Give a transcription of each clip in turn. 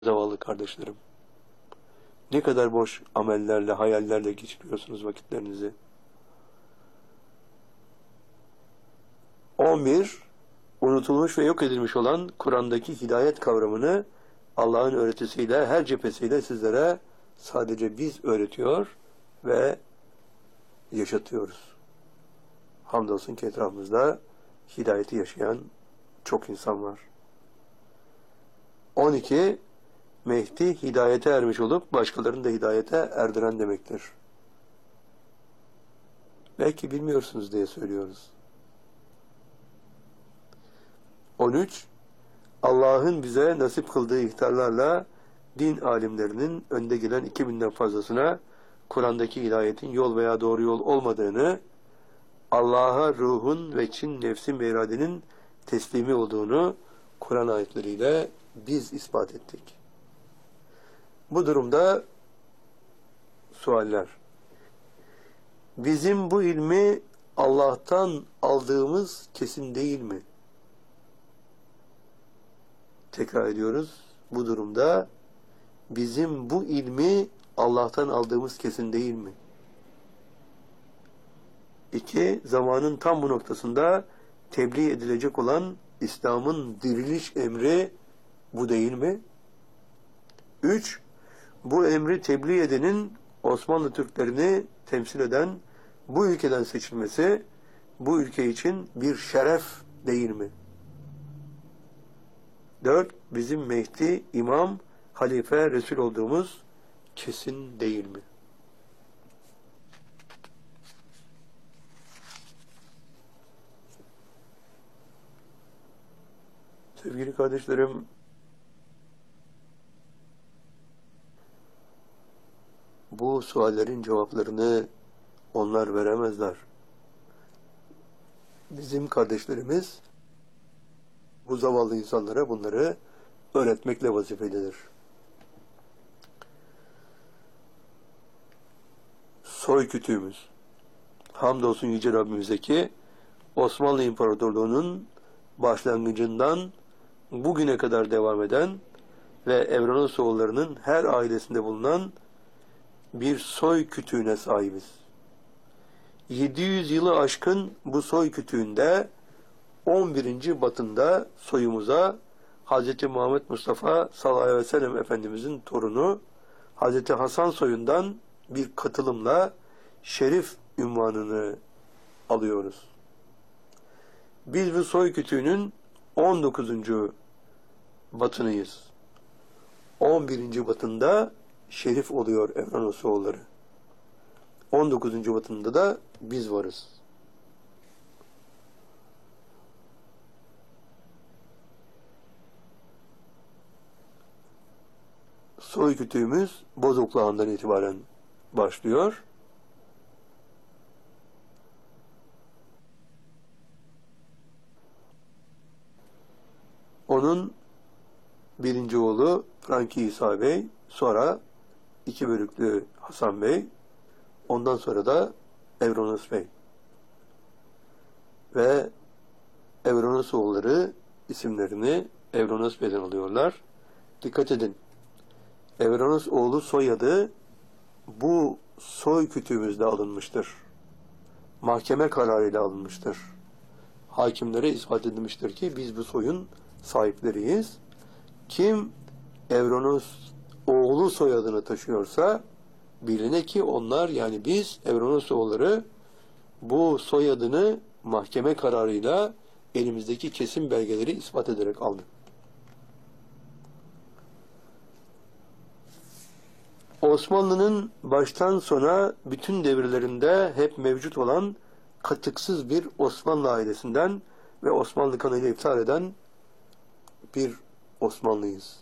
Zavallı kardeşlerim. Ne kadar boş amellerle, hayallerle geçiriyorsunuz vakitlerinizi. 11. Unutulmuş ve yok edilmiş olan Kur'an'daki hidayet kavramını Allah'ın öğretisiyle, her cephesiyle sizlere sadece biz öğretiyor ve yaşatıyoruz. Hamdolsun ki etrafımızda hidayeti yaşayan çok insan var. 12. Mehdi hidayete ermiş olup başkalarını da hidayete erdiren demektir. Belki bilmiyorsunuz diye söylüyoruz. 13. Allah'ın bize nasip kıldığı ihtarlarla din alimlerinin önde gelen 2000'den fazlasına Kur'an'daki hidayetin yol veya doğru yol olmadığını, Allah'a ruhun ve Çin nefsin ve iradenin teslimi olduğunu Kur'an ayetleriyle biz ispat ettik. Bu durumda sualler. Bizim bu ilmi Allah'tan aldığımız kesin değil mi? Tekrar ediyoruz. Bu durumda bizim bu ilmi Allah'tan aldığımız kesin değil mi? 2. Zamanın tam bu noktasında tebliğ edilecek olan İslam'ın diriliş emri bu değil mi? 3. Bu emri tebliğ edenin Osmanlı Türklerini temsil eden bu ülkeden seçilmesi bu ülke için bir şeref değil mi? 4. Bizim Mehdi, İmam, Halife, Resul olduğumuz kesin değil mi? Sevgili kardeşlerim, bu suallerin cevaplarını onlar veremezler. Bizim kardeşlerimiz bu zavallı insanlara bunları öğretmekle vazifelidir. Soy kütüğümüz. Hamdolsun Yüce Rabbimize ki Osmanlı İmparatorluğu'nun başlangıcından bugüne kadar devam eden ve Evrenoğullarının her ailesinde bulunan bir soy kütüğüne sahibiz. 700 yılı aşkın bu soy kütüğünde 11. batında soyumuza Hz. Muhammed Mustafa sallallahu aleyhi ve sellem Efendimizin torunu Hz. Hasan soyundan bir katılımla şerif ünvanını alıyoruz. Biz bu soy kütüğünün 19. batınıyız. 11. batında şerif oluyor Evrenoğulları. 19. batında da biz varız. Soy kütüğümüz Bozoklu Han'dan itibaren başlıyor. Onun birinci oğlu Franki İsa Bey, sonra 2 bölüklü Hasan Bey, ondan sonra da Evronos Bey. Ve Evronos oğulları isimlerini Evronos Bey'den alıyorlar. Dikkat edin. Evronos oğlu soyadı bu soy kütüğümüzde alınmıştır. Mahkeme kararıyla alınmıştır. Hakimlere ispat edilmiştir ki biz bu soyun sahipleriyiz. Kim Evronos oğlu soyadını taşıyorsa biline ki onlar, yani biz Evronos oğulları bu soyadını mahkeme kararıyla elimizdeki kesin belgeleri ispat ederek aldık. Osmanlı'nın baştan sona bütün devirlerinde hep mevcut olan katıksız bir Osmanlı ailesinden ve Osmanlı kanıyla iftihar eden bir Osmanlıyız.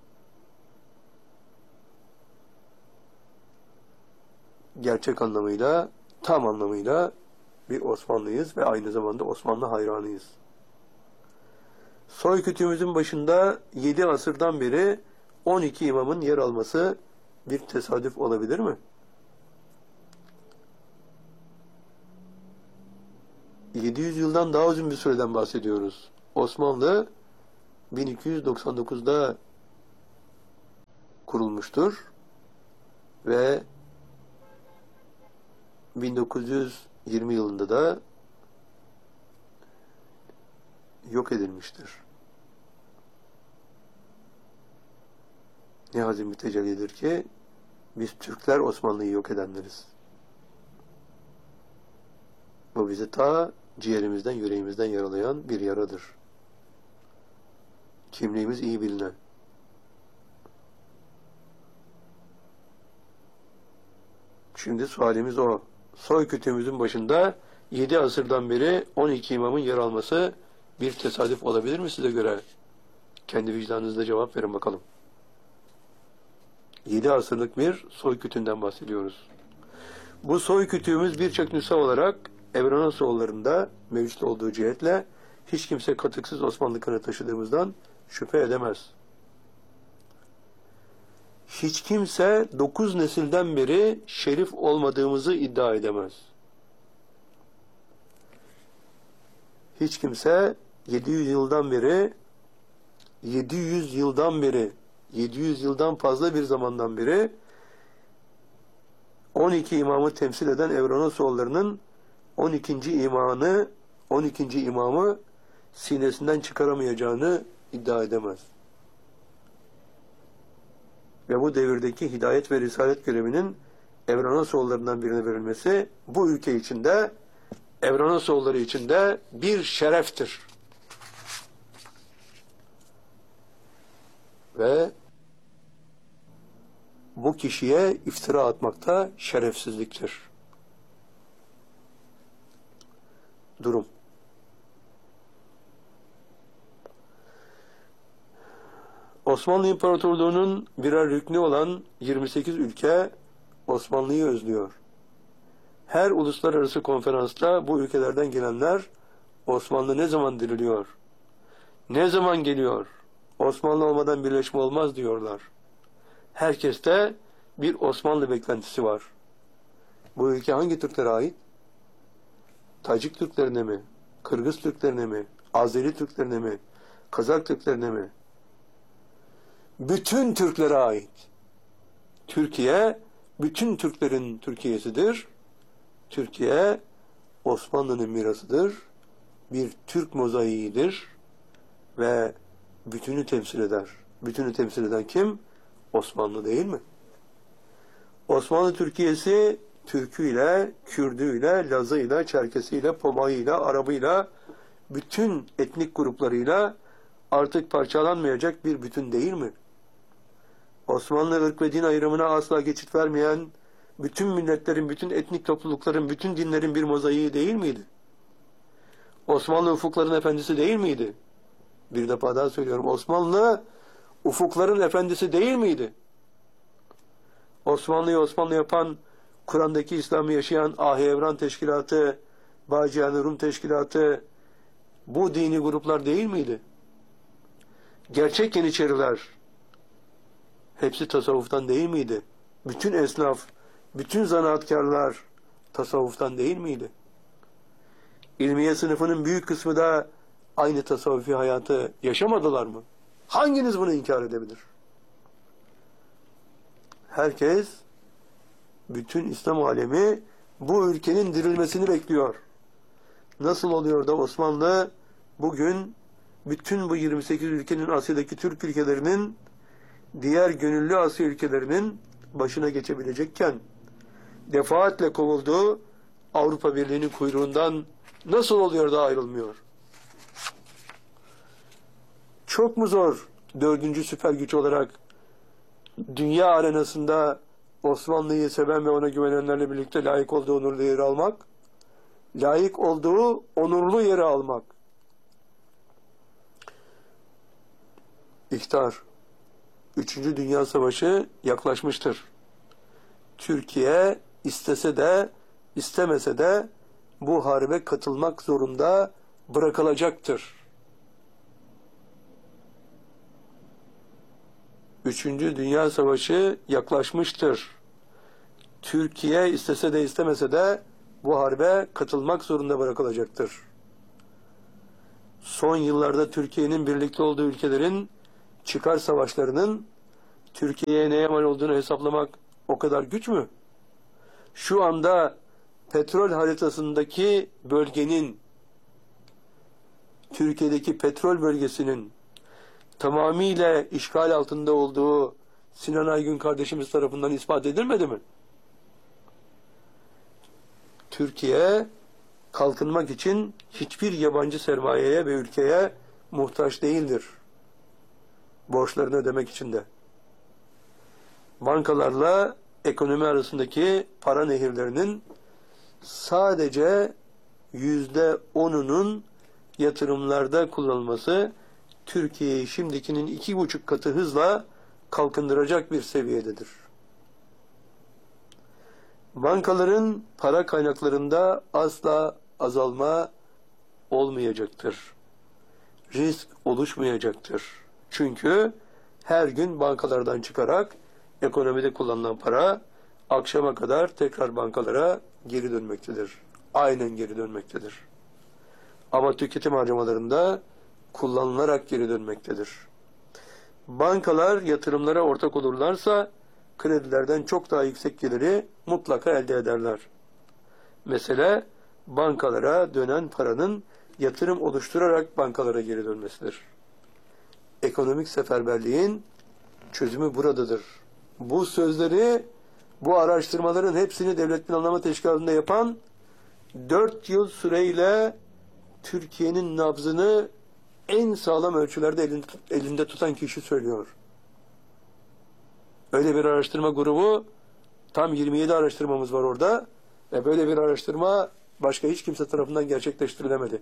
Gerçek anlamıyla, tam anlamıyla bir Osmanlıyız ve aynı zamanda Osmanlı hayranıyız. Soy kütüğümüzün başında 7 asırdan beri 12 imamın yer alması bir tesadüf olabilir mi? 700 yıldan daha uzun bir süreden bahsediyoruz. Osmanlı 1299'da kurulmuştur ve 1920 yılında da yok edilmiştir. Ne hazin bir tecellidir ki biz Türkler Osmanlı'yı yok edenleriz. Bu bizi ta ciğerimizden, yüreğimizden yaralayan bir yaradır. Kimliğimiz iyi bilinen. Şimdi sualimiz o. Soy kütüğümüzün başında 7 asırdan beri 12 imamın yer alması bir tesadüf olabilir mi size göre? Kendi vicdanınızda cevap verin bakalım. 7 asırlık bir soy kütüğünden bahsediyoruz. Bu soy kütüğümüz birçok nüsha olarak Evranasoğullarında mevcut olduğu cihetle hiç kimse katıksız Osmanlı kanı taşıdığımızdan şüphe edemez. Hiç kimse 9 nesilden beri şerif olmadığımızı iddia edemez. Hiç kimse 700 yıldan fazla bir zamandan beri 12 imamı temsil eden Evranasoğullarının 12. imamı sinesinden çıkaramayacağını iddia edemez. Ve bu devirdeki hidayet ve risalet görevinin Evranasoğullarından birine verilmesi bu ülke içinde, Evranasoğulları içinde bir şereftir. Ve bu kişiye iftira atmakta şerefsizliktir. Durum. Osmanlı İmparatorluğu'nun birer rüknü olan 28 ülke Osmanlı'yı özlüyor. Her uluslararası konferansta bu ülkelerden gelenler Osmanlı ne zaman diriliyor? Ne zaman geliyor? Osmanlı olmadan birleşme olmaz diyorlar. Herkeste bir Osmanlı beklentisi var. Bu ülke hangi Türklere ait? Tacik Türklerine mi? Kırgız Türklerine mi? Azeri Türklerine mi? Kazak Türklerine mi? Bütün Türklere ait. Türkiye, bütün Türklerin Türkiye'sidir. Türkiye, Osmanlı'nın mirasıdır. Bir Türk mozaiğidir. Ve bütünü temsil eder. Bütünü temsil eden kim? Osmanlı değil mi? Osmanlı Türkiye'si Türküyle, Kürdüyle, Lazıyla, Çerkesiyle, Pomayıyla, Arabıyla, bütün etnik gruplarıyla artık parçalanmayacak bir bütün değil mi? Osmanlı ırk ve din ayrımına asla geçit vermeyen, bütün milletlerin, bütün etnik toplulukların, bütün dinlerin bir mozaiği değil miydi? Osmanlı ufukların efendisi değil miydi? Bir defa daha söylüyorum, Osmanlı ufukların efendisi değil miydi? Osmanlı'yı Osmanlı yapan, Kur'an'daki İslam'ı yaşayan Ahi Evran Teşkilatı, Bağcı-ı Rum Teşkilatı, bu dini gruplar değil miydi? Gerçek Yeniçeriler, hepsi tasavvuftan değil miydi? Bütün esnaf, bütün zanaatkarlar tasavvuftan değil miydi? İlmiye sınıfının büyük kısmı da aynı tasavvufi hayatı yaşamadılar mı? Hanginiz bunu inkar edebilir? Herkes, bütün İslam alemi bu ülkenin dirilmesini bekliyor. Nasıl oluyor da Osmanlı bugün bütün bu 28 ülkenin, Asya'daki Türk ülkelerinin, diğer gönüllü Asya ülkelerinin başına geçebilecekken defaatle kovulduğu Avrupa Birliği'nin kuyruğundan nasıl oluyor da ayrılmıyor? Çok mu zor 4. süper güç olarak dünya arenasında Osmanlı'yı seven ve ona güvenenlerle birlikte layık olduğu onurlu yeri almak? Layık olduğu onurlu yeri almak. İhtar. 3. Dünya Savaşı yaklaşmıştır. Türkiye istese de istemese de bu harbe katılmak zorunda bırakılacaktır. 3. Dünya Savaşı yaklaşmıştır. Türkiye istese de istemese de bu harbe katılmak zorunda bırakılacaktır. Son yıllarda Türkiye'nin birlikte olduğu ülkelerin çıkar savaşlarının Türkiye'ye neye mal olduğunu hesaplamak o kadar güç mü? Şu anda petrol haritasındaki bölgenin, Türkiye'deki petrol bölgesinin tamamıyla işgal altında olduğu Sinan Aygün kardeşimiz tarafından ispat edilmedi mi? Türkiye kalkınmak için hiçbir yabancı sermayeye ve ülkeye muhtaç değildir. Borçlarını ödemek için de. Bankalarla ekonomi arasındaki para nehirlerinin sadece %10'unun yatırımlarda kullanılması Türkiye'yi şimdikinin 2,5 katı hızla kalkındıracak bir seviyededir. Bankaların para kaynaklarında asla azalma olmayacaktır. Risk oluşmayacaktır. Çünkü her gün bankalardan çıkarak ekonomide kullanılan para akşama kadar tekrar bankalara geri dönmektedir. Aynen geri dönmektedir. Ama tüketim harcamalarında kullanılarak geri dönmektedir. Bankalar yatırımlara ortak olurlarsa kredilerden çok daha yüksek geliri mutlaka elde ederler. Mesele bankalara dönen paranın yatırım oluşturarak bankalara geri dönmesidir. Ekonomik seferberliğin çözümü buradadır. Bu sözleri, bu araştırmaların hepsini Devlet Planlama Teşkilatı'nda yapan 4 yıl süreyle Türkiye'nin nabzını en sağlam ölçülerde elinde tutan kişi söylüyor. Öyle bir araştırma grubu, tam 27 araştırmamız var orada ve böyle bir araştırma başka hiç kimse tarafından gerçekleştirilemedi.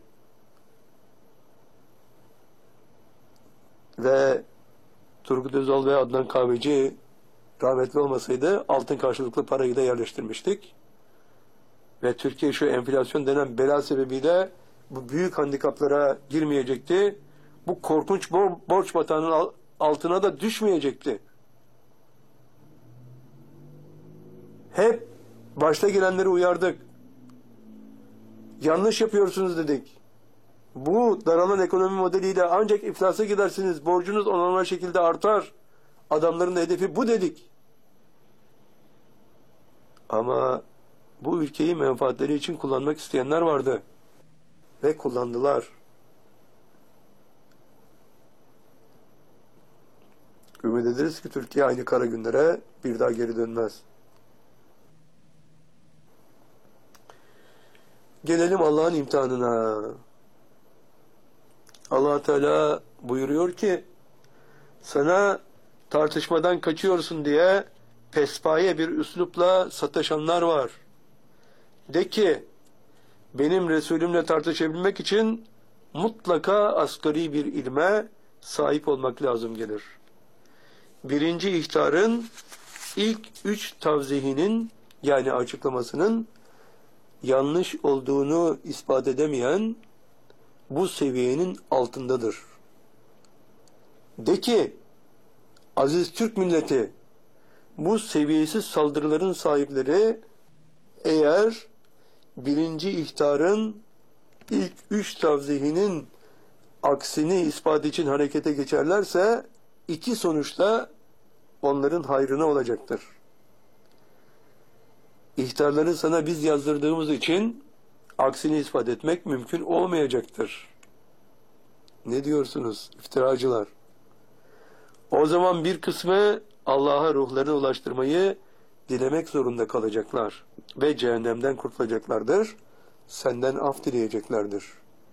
Ve Turgut Özal ve Adnan Kahveci rahmetli olmasaydı altın karşılıklı parayı da yerleştirmiştik. Ve Türkiye şu enflasyon denen bela sebebiyle bu büyük handikaplara girmeyecekti. Bu korkunç borç batağının altına da düşmeyecekti. Hep başta gelenleri uyardık. Yanlış yapıyorsunuz dedik. Bu daralan ekonomi modeliyle ancak iflasa gidersiniz. Borcunuz anormal şekilde artar. Adamların hedefi bu dedik. Ama bu ülkeyi menfaatleri için kullanmak isteyenler vardı. Ve kullandılar. Ümit ederiz ki Türkiye aynı kara günlere bir daha geri dönmez. Gelelim Allah'ın imtihanına. Allah Teala buyuruyor ki sana tartışmadan kaçıyorsun diye pespaye bir üslupla sataşanlar var. De ki benim Resulümle tartışabilmek için mutlaka asgari bir ilme sahip olmak lazım gelir. Birinci ihtarın ilk 3 tavzihinin yani açıklamasının yanlış olduğunu ispat edemeyen bu seviyenin altındadır. De ki aziz Türk milleti bu seviyesiz saldırıların sahipleri eğer birinci ihtarın ilk 3 tavzihinin aksini ispat için harekete geçerlerse iki sonuçta onların hayrına olacaktır. İhtarları sana biz yazdırdığımız için aksini ispat etmek mümkün olmayacaktır. Ne diyorsunuz iftiracılar? O zaman bir kısmı Allah'a ruhlarını ulaştırmayı dilemek zorunda kalacaklar ve cehennemden kurtulacaklardır. Senden af dileyeceklerdir.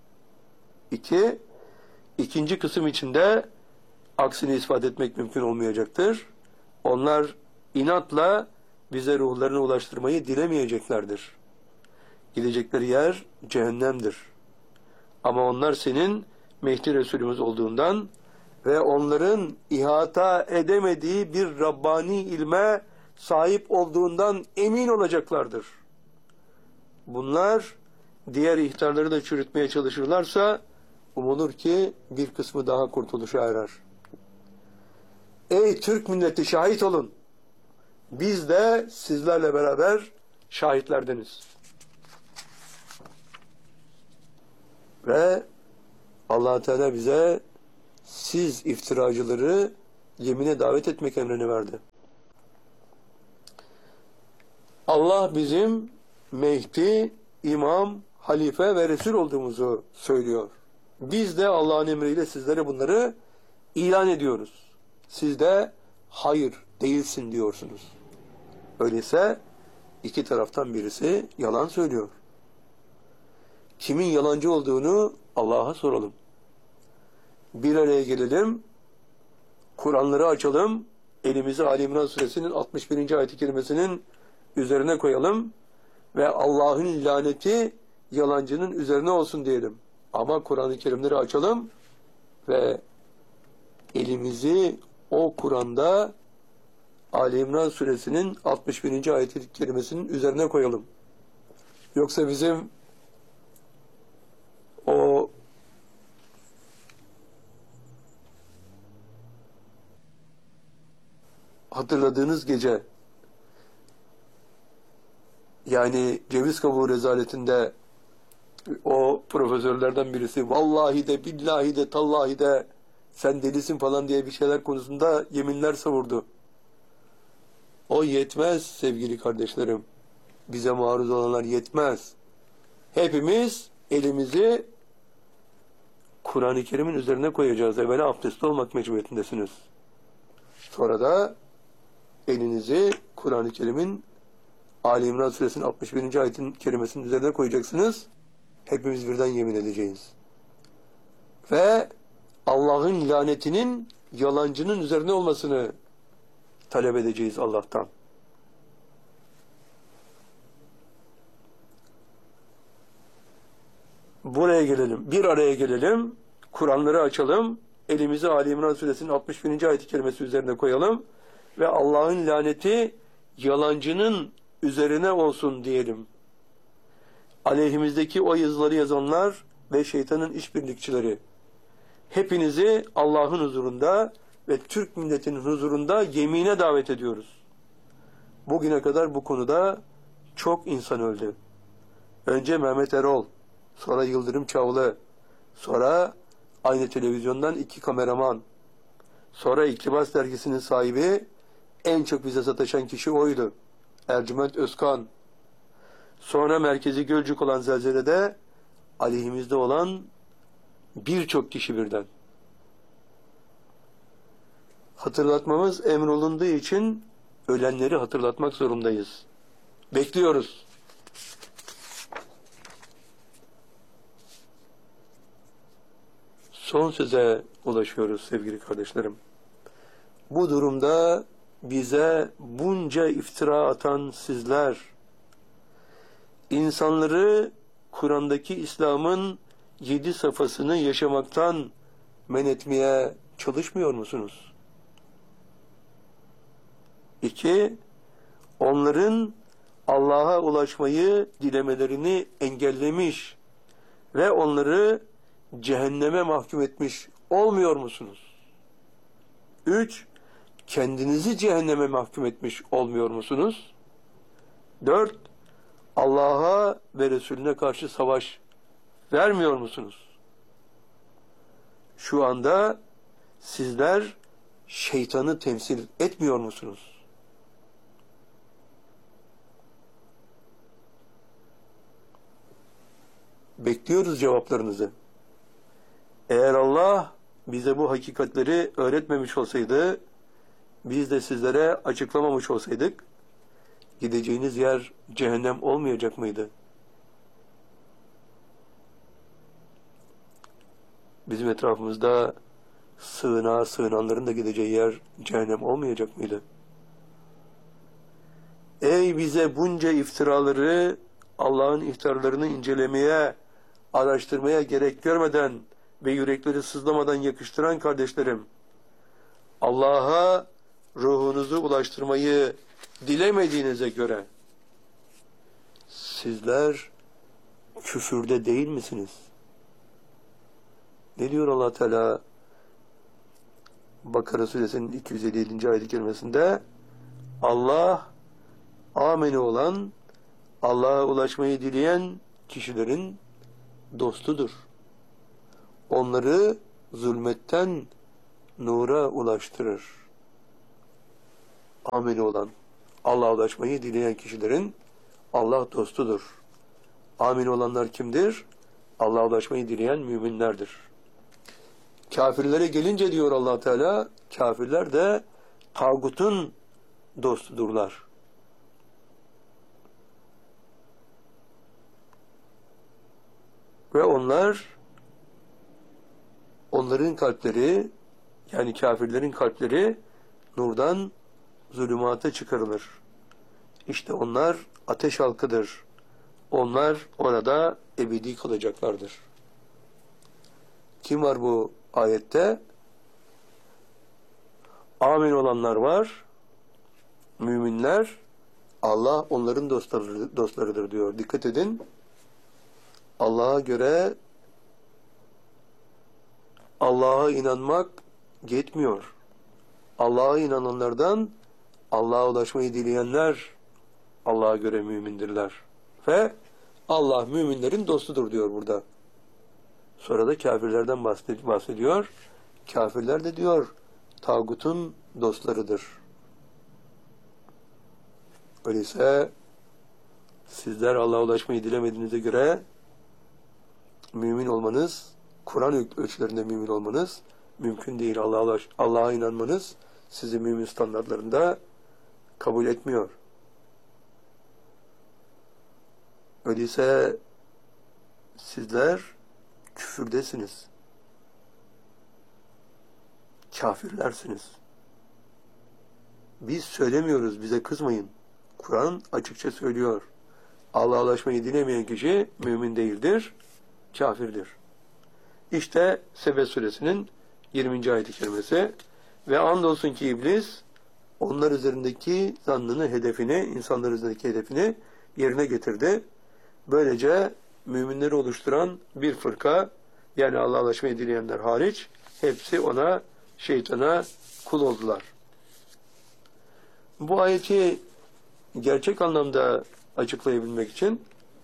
İkinci kısım içinde aksini ispat etmek mümkün olmayacaktır. Onlar inatla bize ruhlarını ulaştırmayı dilemeyeceklerdir. Gidecekleri yer cehennemdir. Ama onlar senin Mehdi Resulümüz olduğundan ve onların ihata edemediği bir Rabbani ilme sahip olduğundan emin olacaklardır. Bunlar diğer ihtarları da çürütmeye çalışırlarsa umulur ki bir kısmı daha kurtuluşa erer. Ey Türk milleti şahit olun. Biz de sizlerle beraber şahitlerdeniz. Ve Allah Teala bize siz iftiracıları yemine davet etmek emrini verdi. Allah bizim Mehdi, İmam, Halife ve Resul olduğumuzu söylüyor. Biz de Allah'ın emriyle sizlere bunları ilan ediyoruz. Siz de hayır değilsin diyorsunuz. Öyleyse iki taraftan birisi yalan söylüyor. Kimin yalancı olduğunu Allah'a soralım. Bir araya gelelim, Kur'anları açalım, elimizi Ali İmran suresinin 61. ayet-i kerimesinin üzerine koyalım ve Allah'ın laneti yalancının üzerine olsun diyelim. Ama Kur'an-ı Kerimleri açalım ve elimizi o Kur'an'da Ali İmran suresinin 61. ayet-i kerimesinin üzerine koyalım. Yoksa bizim o hatırladığınız gece, yani ceviz kabuğu rezaletinde o profesörlerden birisi vallahi de billahi de tallahi de sen delisin falan diye bir şeyler konusunda yeminler savurdu. O yetmez sevgili kardeşlerim. Bize maruz olanlar yetmez. Hepimiz elimizi Kur'an-ı Kerim'in üzerine koyacağız. Evvela abdestli olmak mecburiyetindesiniz. Sonra da elinizi Kur'an-ı Kerim'in Ali İmran suresinin 61. ayetin kerimesinin üzerine koyacaksınız. Hepimiz birden yemin edeceğiz. Ve Allah'ın lanetinin yalancının üzerine olmasını talep edeceğiz Allah'tan. Buraya gelelim. Bir araya gelelim. Kur'anları açalım. Elimizi Ali İmran suresinin 61. ayet-i kerimesi üzerine koyalım. Ve Allah'ın laneti yalancının üzerine olsun diyelim. Aleyhimizdeki o yazıları yazanlar ve şeytanın işbirlikçileri, hepinizi Allah'ın huzurunda ve Türk milletinin huzurunda yemine davet ediyoruz. Bugüne kadar bu konuda çok insan öldü. Önce Mehmet Erol, sonra Yıldırım Çavlı, sonra aynı televizyondan 2 kameraman, sonra İktibas dergisinin sahibi, en çok bize sataşan kişi oydu, Ercüment Özkan. Sonra merkezi Gölcük olan zelzelede aleyhimizde olan birçok kişi birden. Hatırlatmamız emrolunduğu için ölenleri hatırlatmak zorundayız. Bekliyoruz. Son söze ulaşıyoruz sevgili kardeşlerim. Bu durumda bize bunca iftira atan sizler, insanları Kur'an'daki İslam'ın 7 safhasını yaşamaktan men etmeye çalışmıyor musunuz? 2, onların Allah'a ulaşmayı dilemelerini engellemiş ve onları cehenneme mahkum etmiş olmuyor musunuz? 3, kendinizi cehenneme mahkum etmiş olmuyor musunuz? 4, Allah'a ve Resulüne karşı savaş vermiyor musunuz? Şu anda sizler şeytanı temsil etmiyor musunuz? Bekliyoruz cevaplarınızı. Eğer Allah bize bu hakikatleri öğretmemiş olsaydı, biz de sizlere açıklamamış olsaydık, gideceğiniz yer cehennem olmayacak mıydı? Bizim etrafımızda sığınanların da gideceği yer cehennem olmayacak mıydı? Ey bize bunca iftiraları, Allah'ın ihtarlarını incelemeye, araştırmaya gerek görmeden ve yürekleri sızlamadan yakıştıran kardeşlerim, Allah'a ruhunuzu ulaştırmayı dilemediğinize göre sizler küfürde değil misiniz? Ne diyor Allah Teala Bakara suresinin 257. ayet-i kerimesinde? Allah ameni olan, Allah'a ulaşmayı dileyen kişilerin dostudur. Onları zulmetten nura ulaştırır. ameli olan, Allah'a ulaşmayı dileyen kişilerin Allah dostudur. Amin olanlar kimdir? Allah'a ulaşmayı dileyen müminlerdir. Kafirlere gelince diyor Allah Teala, kafirler de tağutun dostudurlar. Ve onların kalpleri, yani kafirlerin kalpleri nurdan zulümata çıkarılır. İşte onlar ateş halkıdır. Onlar orada ebedi kalacaklardır. Kim var bu ayette? Amin olanlar var. Müminler, Allah onların dostlarıdır diyor. Dikkat edin. Allah'a göre Allah'a inanmak yetmiyor. Allah'a inananlardan Allah'a ulaşmayı dileyenler Allah'a göre mümindirler. Ve Allah müminlerin dostudur diyor burada. Sonra da kafirlerden bahsediyor. Kafirler de diyor tağutun dostlarıdır. Öyleyse sizler Allah'a ulaşmayı dilemediğinize göre mümin olmanız, Kur'an ölçülerinde mümin olmanız mümkün değil. Allah'a inanmanız sizi mümin standartlarında kabul etmiyor. Öyleyse sizler küfürdesiniz. Kafirlersiniz. Biz söylemiyoruz, bize kızmayın. Kur'an açıkça söylüyor. Allah'a ulaşmayı dilemeyen kişi mümin değildir, kafirdir. İşte Sebe suresinin 20. ayet-i kerimesi. Ve andolsun ki iblis onlar üzerindeki zannını, hedefini, insanlar üzerindeki hedefini yerine getirdi. Böylece müminleri oluşturan bir fırka, yani Allah'a ulaşmayı dileyenler hariç, hepsi ona, şeytana kul oldular. Bu ayeti gerçek anlamda açıklayabilmek için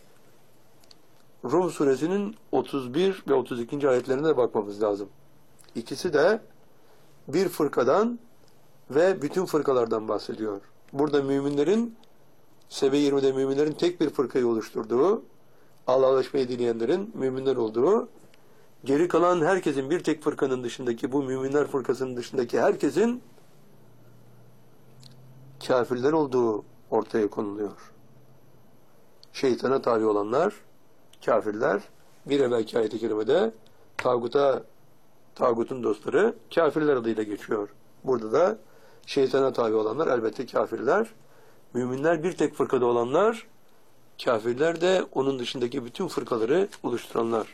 Rum suresinin 31 ve 32. ayetlerine bakmamız lazım. İkisi de bir fırkadan ve bütün fırkalardan bahsediyor. Burada müminlerin, Sebe 20'de müminlerin tek bir fırkayı oluşturduğu, Allah'a ulaşmayı dileyenlerin müminler olduğu, geri kalan herkesin, bir tek fırkanın dışındaki, bu müminler fırkasının dışındaki herkesin kafirler olduğu ortaya konuluyor. Şeytana tabi olanlar, kafirler, bir evvelki ayet-i kerimede tağutun dostları kafirler adıyla geçiyor. Burada da şeytana tabi olanlar elbette kafirler. Müminler bir tek fırkada olanlar, kafirler de onun dışındaki bütün fırkaları oluşturanlar.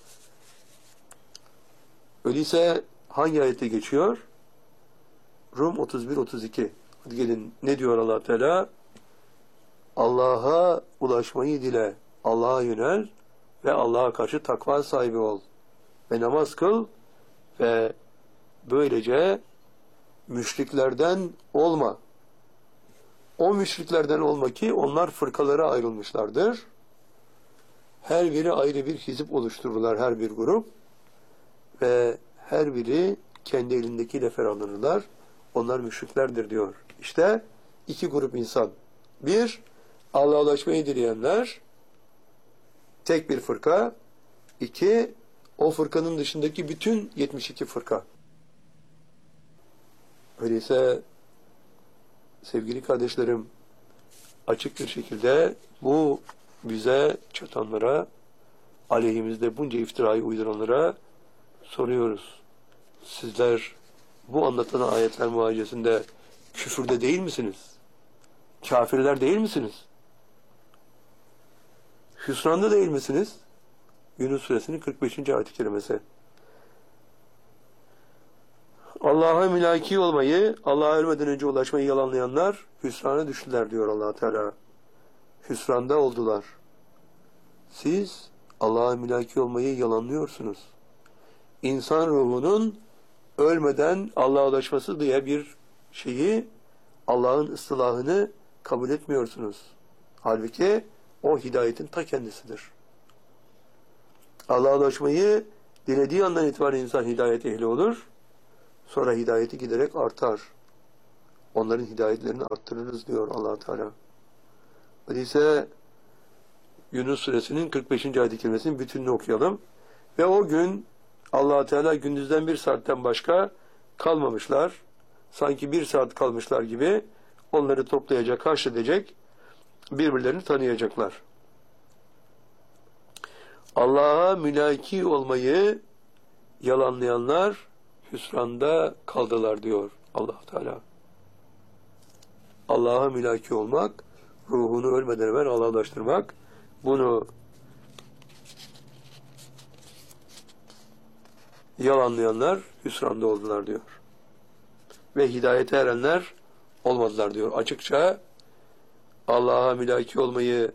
Öyleyse hangi ayette geçiyor? Rum 31-32. Hadi gelin, ne diyor Allah Teala? Allah'a ulaşmayı dile, Allah'a yönel ve Allah'a karşı takva sahibi ol. Ve namaz kıl ve böylece müşriklerden olma. O müşriklerden olma ki onlar fırkalara ayrılmışlardır. Her biri ayrı bir hizip oluştururlar, her bir grup. Ve her biri kendi elindekiyle ferahlanırlar. Onlar müşriklerdir diyor. İşte iki grup insan. Bir, Allah'a ulaşmayı dileyenler, tek bir fırka. İki, o fırkanın dışındaki bütün 72 fırka. Öyleyse sevgili kardeşlerim, açık bir şekilde bu bize çatanlara, aleyhimizde bunca iftirayı uyduranlara soruyoruz. Sizler bu anlatılan ayetler muhacesinde küfürde değil misiniz? Kafirler değil misiniz? Hüsranda değil misiniz? Yunus suresinin 45. ayet-i kerimesi. Allah'a mülaki olmayı, Allah'a ölmeden önce ulaşmayı yalanlayanlar hüsrana düştüler diyor Allah Teala. Hüsranda oldular. Siz Allah'a mülaki olmayı yalanlıyorsunuz. İnsan ruhunun ölmeden Allah'a ulaşması diye bir şeyi, Allah'ın ıslahını kabul etmiyorsunuz. Halbuki o hidayetin ta kendisidir. Allah'a ulaşmayı dilediği andan itibaren insan hidayet ehli olur. Sonra hidayeti giderek artar. onların hidayetlerini arttırırız diyor Allah Teala. Öyleyse Yunus suresinin 45. ayet-i kerimesinin bütününü okuyalım. Ve o gün Allah Teala gündüzden bir saatten başka kalmamışlar. Sanki bir saat kalmışlar gibi onları toplayacak, haşredecek, birbirlerini tanıyacaklar. Allah'a mülaki olmayı yalanlayanlar hüsranda kaldılar diyor Allah Teala. Allah'a mülaki olmak, ruhunu ölmeden evvel Allah'laştırmak, bunu yalanlayanlar hüsranda oldular diyor. Ve hidayete erenler olmadılar diyor. Açıkça Allah'a mülaki olmayı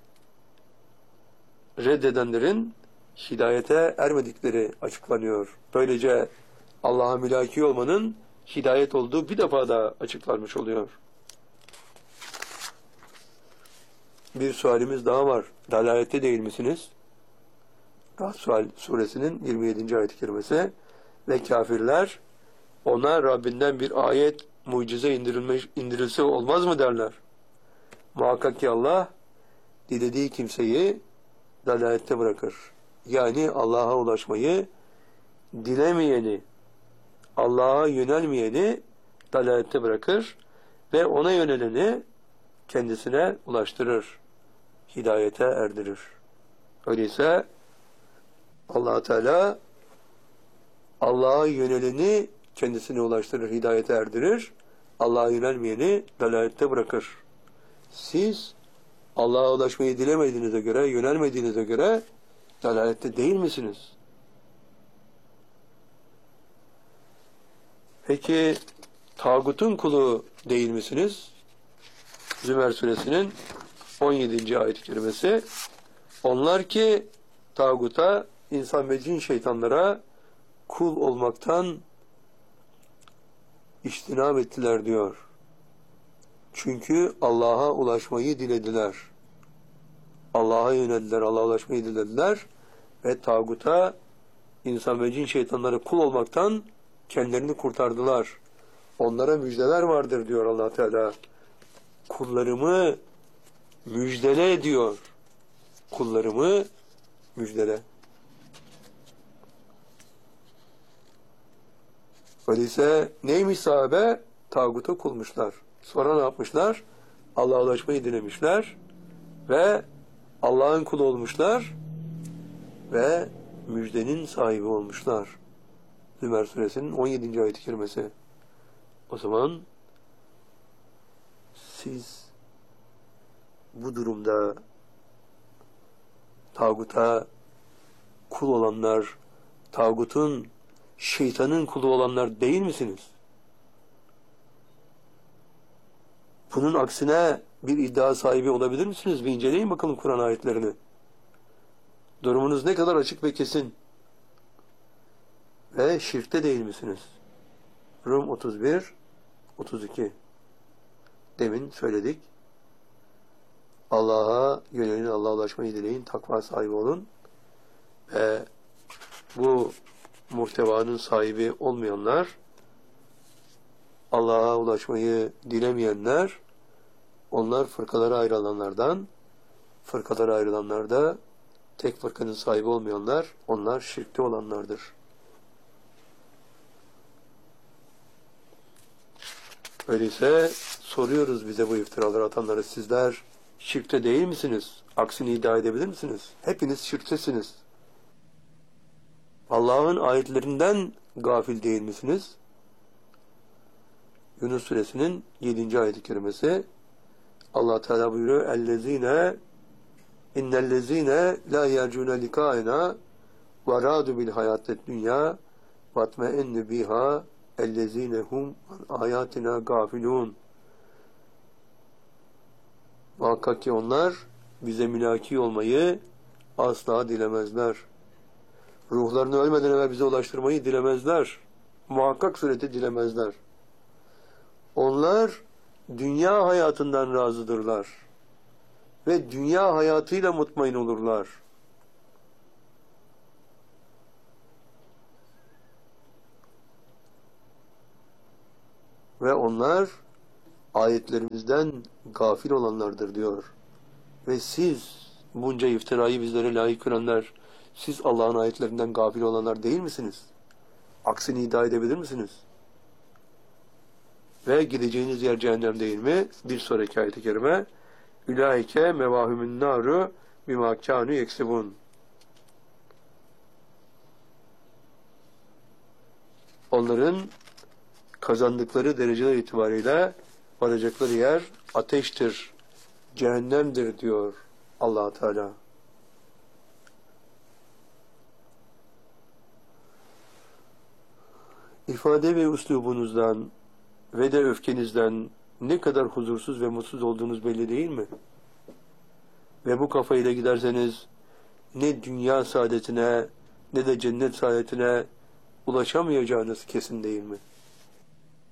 reddedenlerin hidayete ermedikleri açıklanıyor. Böylece Allah'a mülaki olmanın hidayet olduğu bir defa daha açıklanmış oluyor. Bir sualimiz daha var. Dalalette değil misiniz? Ra'd suresinin 27. ayet-i kerimesi. Ve kafirler ona Rabbinden bir ayet, mucize indirilse olmaz mı derler. Muhakkak ki Allah dilediği kimseyi dalalette bırakır. Yani Allah'a ulaşmayı dilemeyeni, Allah'a yönelmeyeni dalalette bırakır ve ona yöneleni kendisine ulaştırır. Hidayete erdirir. Öyleyse Allah Teala Allah'a yöneleni kendisine ulaştırır, hidayete erdirir. Allah'a yönelmeyeni dalalette bırakır. Siz Allah'a ulaşmayı dilemediğinize göre, yönelmediğinize göre dalalette değil misiniz? Peki tağutun kulu değil misiniz? Zümer suresinin 17. ayet-i kerimesi. Onlar ki tağuta, insan ve cin şeytanlara kul olmaktan içtinab ettiler diyor. Çünkü Allah'a ulaşmayı dilediler. Allah'a yöneldiler, Allah'a ulaşmayı dilediler ve tağuta, insan ve cin şeytanlara kul olmaktan kendilerini kurtardılar. Onlara müjdeler vardır diyor Allah Teala. Kullarımı müjdele diyor. Kullarımı müjdele. Öyleyse neymiş sahabe? Tağuta kulmuşlar. Sonra ne yapmışlar? Allah'a ulaşmayı dilemişler ve Allah'ın kulu olmuşlar ve müjdenin sahibi olmuşlar. Zümer suresinin 17. ayet-i kerimesi. O zaman siz bu durumda tağuta kul olanlar, tağutun, şeytanın kulu olanlar değil misiniz? Bunun aksine bir iddia sahibi olabilir misiniz? Bir inceleyin bakalım Kur'an ayetlerini. Durumunuz ne kadar açık ve kesin. Ve şirkte değil misiniz? Rum 31, 32. Demin söyledik. Allah'a yönelin, Allah'a ulaşmayı dileyin, takva sahibi olun. Ve bu muhtevanın sahibi olmayanlar, Allah'a ulaşmayı dilemeyenler, onlar fırkalara ayrılanlar da tek fırkanın sahibi olmayanlar, onlar şirkte olanlardır. Öyleyse soruyoruz bize bu iftiraları atanları, sizler şirkte değil misiniz? Aksini iddia edebilir misiniz? Hepiniz şirktesiniz. Allah'ın ayetlerinden gafil değil misiniz? Yunus suresinin 7. ayet-i kerimesi. Allah Teala buyuruyor: "Ellezine innellezine la yercune likaena ve radu bil hayatet dünya ve atma'ennu biha ellezine hum an ayatina gafilun." Muhakkak ki onlar bize mülaki olmayı asla dilemezler. Ruhlarını ölmeden evvel bize ulaştırmayı dilemezler. Muhakkak sureti dilemezler. Onlar dünya hayatından razıdırlar. Ve dünya hayatıyla mutmain olurlar. Ve onlar ayetlerimizden gafil olanlardır diyor. Ve siz bunca iftirayı bizlere layık görenler, siz Allah'ın ayetlerinden gafil olanlar değil misiniz? Aksini iddia edebilir misiniz? Ve gideceğiniz yer cehennem değil mi? Bir sonraki ayet-i kerime Ulaike mevahümün naru bima kânü yeksibun. Onların kazandıkları dereceler itibariyle varacakları yer ateştir, cehennemdir diyor Allah Teala. İfade ve üslubunuzdan ve de öfkenizden ne kadar huzursuz ve mutsuz olduğunuz belli değil mi? Ve bu kafayla giderseniz ne dünya saadetine ne de cennet saadetine ulaşamayacağınız kesin değil mi?